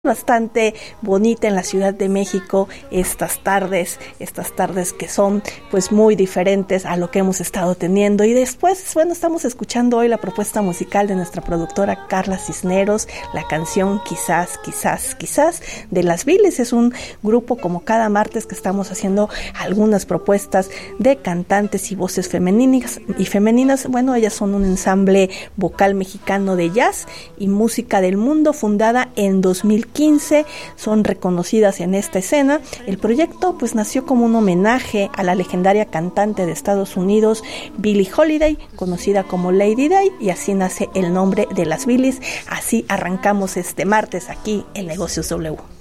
bastante bonita en la Ciudad de México estas tardes que son pues muy diferentes a lo que hemos estado teniendo. Y después, bueno, estamos escuchando hoy la propuesta musical de nuestra productora Carla Cisneros, la canción Quizás de Las Viles. Es un grupo como cada martes que estamos haciendo algunas propuestas de cantantes y voces femeninas. Bueno, ellas son un ensamble vocal mexicano de jazz y música del mundo fundada en 2015. Son reconocidas en esta escena. El proyecto pues nació como un homenaje a la legendaria cantante de Estados Unidos Billie Holiday, conocida como Lady Day, y así nace el nombre de Las Viles. Así arrancamos este martes aquí en Negocios W.